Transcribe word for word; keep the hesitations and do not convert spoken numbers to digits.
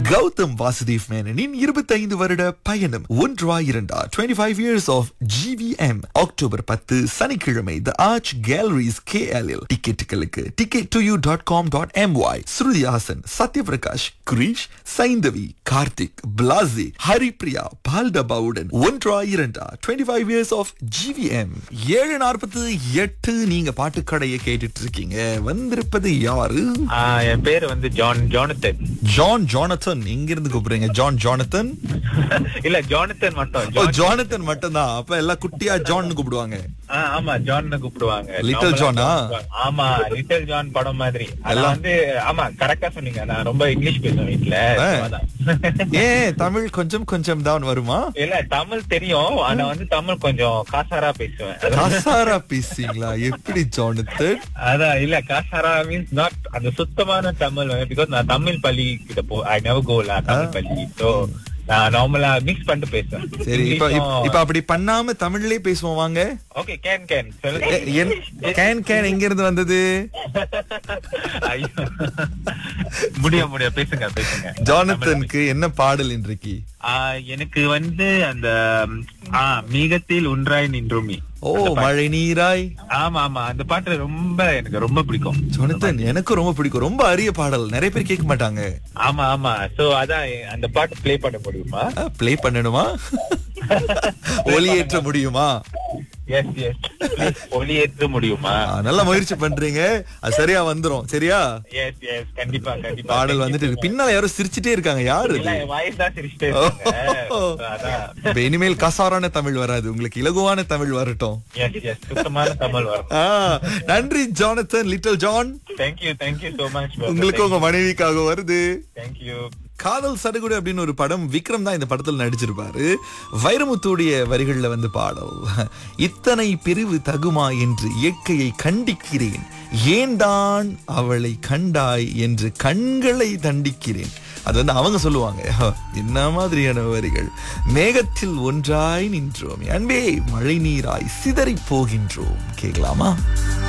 கௌதம் வாசுதேவ் மேனனின் இருபத்தைந்து வருட பயணம் ஒன்றா இரண்டா twenty five years of GVM October பத்து சனிக்கிழமை தி arch calories கேஎல்எல் டிக்கெட்டுகளுக்கு ticket to you dot com dot MY. Shruti Haasan, Sathyaprakash, குரீஷ், Saindhavi, Karthik, Plassey, Haripriya, பால்டபாவுடன் ஒன்றா இரண்டா twenty five years of GVM. ஏழு நாற்பத்தி எட்டு நீங்க பாட்டுக்கடையை கேட்டுட்டு இருக்கீங்க. வந்திருப்பது யாரு? என் பேரு வந்து ஜான் ஜானத்தன். ஜான் ஜானத்தன் எங்க இருந்து கூப்பிடுறீங்க? ஜான் ஜானத்தன் இல்ல ஜானத்தன் மட்டும். ஓ, ஜானத்தன் மட்டும் தான். அப்ப எல்லாம் குட்டியா ஜான் கூப்பிடுவாங்க. ஆமா, ஜான் கூப்பிடுவாங்க. லிட்டில் ஜானா? ஆமா, லிட்டில் ஜான் படம் மாதிரி. எல்லாம் வந்து ஆமா, கரெக்டா சொன்னீங்க. நான் ரொம்ப இங்கிலீஷ் பேசுவேன் வீட்ல. ஏன் தமிழ் கொஞ்சம் கொஞ்சம் தான் வருமா? இல்ல, தமிழ் தெரியும். ஆனா வந்து தமிழ் கொஞ்சம் காசாரா பேசுவேன். காசாரா பேசுவீங்களா? எப்படி ஜானத்தன்? அதான் இல்ல, காசாரா மீன்ஸ் நாட் அந்த சுத்தமான தமிழ். பிகாஸ் நான் தமிழ் பள்ளி கிட்ட போ ஐ நெவர் கோ லா தமிழ் பள்ளி. சோ நான் நார்மலா மிக்ஸ் பண்ணிட்டு பேசுவேன். சரி, இப்ப இப்ப அப்படி பண்ணாம தமிழ்லயே பேசுவோம் வாங்க. ஓகே, கேன் கேன் சொல்லுங்க. கேன் கேன் எங்க இருந்து வந்தது? முடிய முடிய பேசுங்க பேசுங்க. ஜானத்தனுக்கு என்ன பாடல் இன்றைக்கு? எனக்கு வந்து அந்த மேகத்தில் ஒன்றாய் நின்றுமி. ஓ, மழை நீராய். ஆமா ஆமா, அந்த பாட்டு ரொம்ப எனக்கு ரொம்ப பிடிக்கும். ஜானத்தன், எனக்கும் ரொம்ப பிடிக்கும். ரொம்ப அரிய பாடல், நிறைய பேர் கேட்க மாட்டாங்க. ஆமா ஆமா, சோ அதான் அந்த பாட்டு ப்ளே பண்ண முடியுமா? ப்ளே பண்ணணுமா? ஒலியேற்ற முடியுமா? எஸ் எஸ், ஒலியேற்ற முடியுமா? நல்ல முயற்சி பண்றீங்க. அது சரியா வந்துரும். சரியா? எஸ் எஸ், கண்டிப்பா கண்டிப்பா. பாடல் வந்துட்டு இருக்கு. பின்னால யாரும் சிரிச்சிட்டே இருக்காங்க. யாரு? வாய்ஸ் தான் சிரிச்சிட்டே இருக்காங்க. இனிமேல் கசாரான தமிழ் வராது, உங்களுக்கு இலகுவான தமிழ் வரட்டும். எஸ் எஸ், சுத்தமான தமிழ் வரும். நன்றி Jonathan, little John. Thank you thank you so much. உங்களுக்கு உங்க மனைவிக்காக வருது. Thank you. காதல் சடுகுடு அப்படின்னு ஒரு படம், விக்ரம் தான் இந்த படத்தில் நடிச்சிருப்பாரு. வைரமுத்துடைய வரிகள்ல வந்து பாடல், இத்தனை பிரிவு தகுமா என்று இயற்கையை கண்டிக்கிறேன், ஏன்தான் அவளை கண்டாய் என்று கண்களை தண்டிக்கிறேன். அது வந்து அவங்க சொல்லுவாங்க. என்ன மாதிரியான வரிகள்? மேகத்தில் ஒன்றாய் நின்றோம், அன்பே மழை நீராய் சிதறி போகின்றோம். கேட்கலாமா?